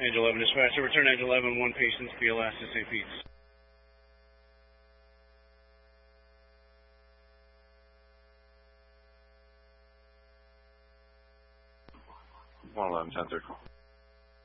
Angel 11 dispatcher, return Angel 11, one patient, BLS to St. Pete's. 111, 10-3.